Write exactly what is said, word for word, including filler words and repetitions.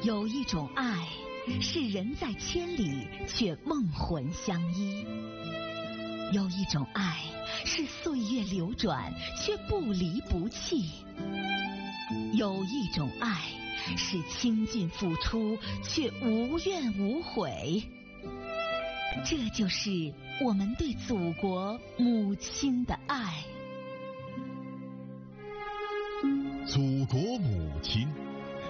有一种爱，是人在千里却梦魂相依；有一种爱，是岁月流转却不离不弃；有一种爱，是倾尽付出却无怨无悔。这就是我们对祖国母亲的爱。 祖国母亲。